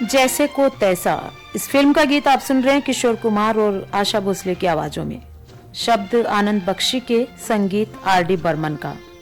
जैसे को तैसा, इस फिल्म का गीत आप सुन रहे हैं किशोर कुमार और आशा भोसले की आवाजों में। शब्द आनंद बख्शी के, संगीत आर डी बर्मन का।